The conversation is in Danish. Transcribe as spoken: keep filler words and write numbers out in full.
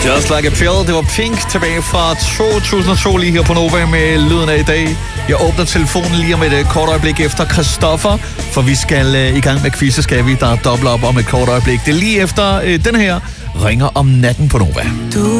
Just Like a Pill, det var Pink tilbage fra to tusind og to lige her på Nova med lyden af i dag. Jeg åbner telefonen lige om et kort øjeblik efter Christoffer, for vi skal uh, i gang med quizze, skal vi, der er dobbelt op om et kort øjeblik. Det er lige efter uh, den her ringer om natten på Nova. Du